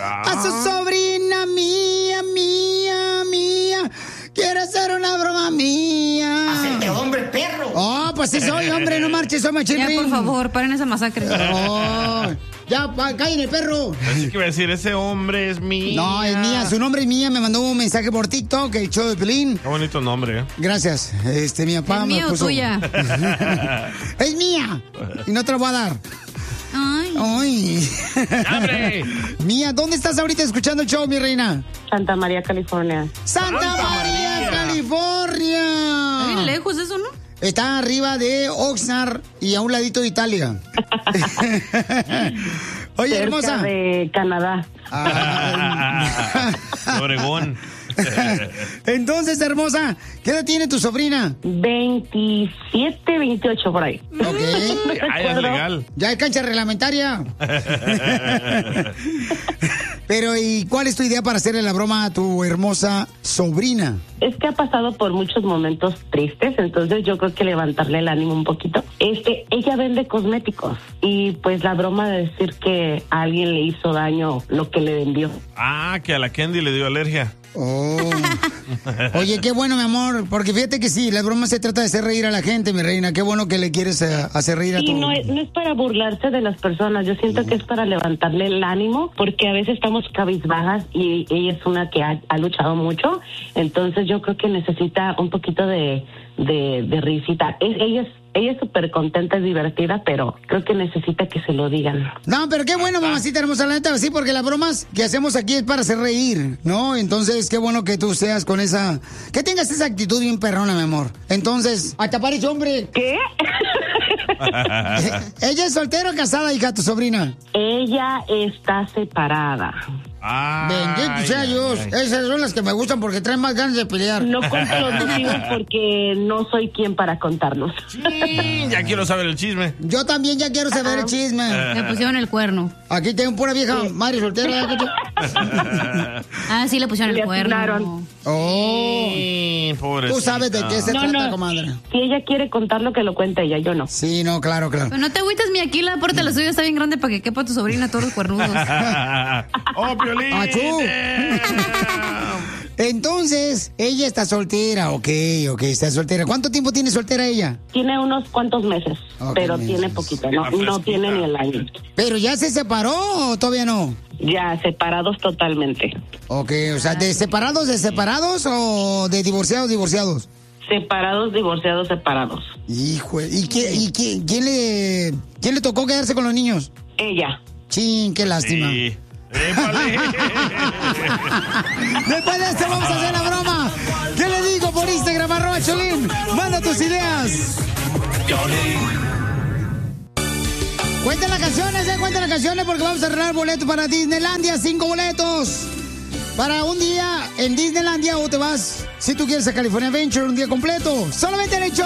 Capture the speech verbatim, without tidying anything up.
A su sobrina mía, mía, mía. Quiero hacer una broma mía. Hacerte hombre, perro. Oh, pues sí soy, hombre, no marches, soy machirrín. Ya, por favor, paren esa masacre. Oh, ya, cállense, perro. Así que iba a decir, ese hombre es mía. No, es mía, su nombre es mía. Me mandó un mensaje por TikTok, el show de Pelín. Qué bonito nombre, ¿eh? Gracias. Este, mi papá ¿Es me mía o puso... tuya? Es mía. Y no te la voy a dar. Ay. Ay. ¡Hombre! Mía, ¿dónde estás ahorita escuchando el show, mi reina? Santa María, California. ¡Santa, Santa María, María. California! Está bien lejos eso, ¿no? Está arriba de Oxnard y a un ladito de Italia. Oye, Cerca hermosa. de Canadá. Ah, Obregón. entonces, hermosa, ¿qué edad tiene tu sobrina? veintisiete, veintiocho por ahí. Ok. Ah, ya es legal. Ya hay cancha reglamentaria. Pero, ¿y cuál es tu idea para hacerle la broma a tu hermosa sobrina? Es que ha pasado por muchos momentos tristes, entonces yo creo que levantarle el ánimo un poquito. Este, ella vende cosméticos y pues la broma de decir que a alguien le hizo daño lo que le vendió. Ah, que a la Candy le dio alergia. Oh. Oye, qué bueno, mi amor, porque fíjate que sí, la broma se trata de hacer reír a la gente, mi reina. Qué bueno que le quieres eh, hacer reír a Y tu... no es, no es para burlarse de las personas, yo siento que es para levantarle el ánimo, porque a veces estamos cabizbajas y ella es una que ha, ha luchado mucho, entonces yo creo que necesita un poquito de, de, de risita. Es, ella es ella es súper contenta, es divertida, pero creo que necesita que se lo digan. No, pero qué bueno, mamacita hermosa, la neta, sí, porque las bromas que hacemos aquí es para hacer reír, ¿no? Entonces, qué bueno que tú seas con esa... Que tengas esa actitud bien perrona, mi amor. Entonces, hasta parece hombre. ¿Qué? ¿Ella es soltera o casada, hija, tu sobrina? Ella está separada. Ah, Bendito sea ay, Dios. ay. Esas son las que me gustan porque traen más ganas de pelear. No cuento los motivos porque no soy quien para contarlos. Sí, ya quiero saber el chisme. Yo también ya quiero saber el chisme. Le pusieron el cuerno. Aquí tengo pura vieja madre soltera. ¿eh? Ah, sí, le pusieron Le el cuerno. atinaron. Oh. Sí, pobrecita. Tú sabes de qué se No, trata, no. comadre. Si ella quiere contar lo que lo cuenta ella, yo no. Sí, no, claro, claro. Pero no te agüites, mi aquí la puerta de la suya está bien grande para que quepa tu sobrina todos los cuernudos. ¡Oh, Piolín! ¡Achú! Entonces, ella está soltera, ok, ok, está soltera. ¿Cuánto tiempo tiene soltera ella? Tiene unos cuantos meses, Ok, pero meses. tiene poquito, no, Está no fresquita. tiene ni el año. ¿Pero ya se separó o todavía no? Ya separados totalmente. Ok, o sea, ¿de separados, de separados o de divorciados, divorciados? Separados, divorciados, separados. Hijo, ¿y, qué, y qué- quién, le, quién le tocó quedarse con los niños? Ella. Chin, qué lástima. Sí. ¡Épale! Después de esto vamos a hacer la broma. ¿Qué le digo por Instagram, arroba Cholín? Manda tus ideas. Cuenten las canciones, eh, cuenten las canciones porque vamos a arreglar boletos para Disneylandia, cinco boletos. Para un día en Disneylandia o te vas, si tú quieres, a California Adventure un día completo. Solamente en el show